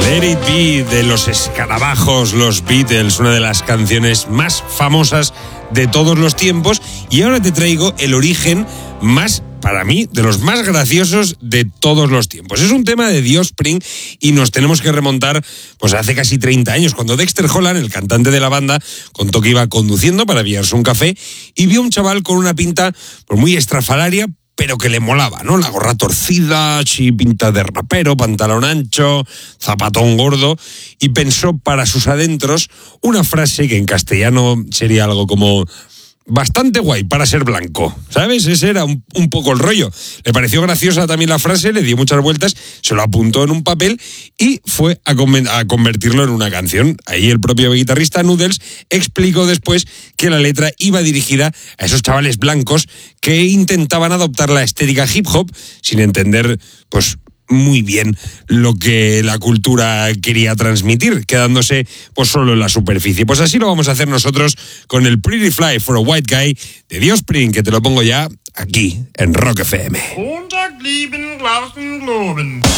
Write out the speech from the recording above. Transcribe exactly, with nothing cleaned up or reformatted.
Let It Be de los Escarabajos, los Beatles, una de las canciones más famosas de todos los tiempos. Y ahora te traigo el origen más, para mí, de los más graciosos de todos los tiempos. Es un tema de The Offspring y nos tenemos que remontar pues hace casi treinta años, cuando Dexter Holland, el cantante de la banda, contó que iba conduciendo para pillarse un café y vio a un chaval con una pinta pues, muy estrafalaria, pero que le molaba, ¿no? La gorra torcida, chi, pinta de rapero, pantalón ancho, zapatón gordo, y pensó para sus adentros una frase que en castellano sería algo como: bastante guay para ser blanco, ¿sabes? Ese era un, un poco el rollo. Le pareció graciosa también la frase, le dio muchas vueltas, se lo apuntó en un papel y fue a, con- a convertirlo en una canción. Ahí el propio guitarrista Noodles explicó después que la letra iba dirigida a esos chavales blancos que intentaban adoptar la estética hip hop sin entender, pues, muy bien lo que la cultura quería transmitir, quedándose pues solo en la superficie. Pues así lo vamos a hacer nosotros con el Pretty Fly for a White Guy de The Offspring, que te lo pongo ya aquí en Rock F M.